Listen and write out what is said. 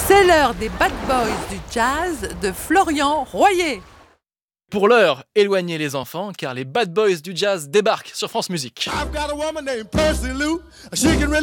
C'est l'heure des Bad Boys du jazz de Florian Royer. Pour l'heure, éloignez les enfants car les Bad Boys du jazz débarquent sur France Musique.